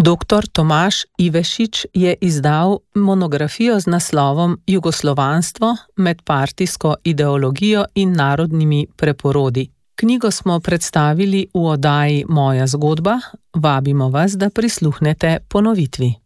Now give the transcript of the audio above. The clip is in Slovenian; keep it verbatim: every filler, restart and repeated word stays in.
doktor Tomaž Ivešič je izdal monografijo z naslovom Jugoslovanstvo med partijsko ideologijo in narodnimi preporodi. Knjigo smo predstavili v oddaji Moja zgodba, vabimo vas, da prisluhnete ponovitvi.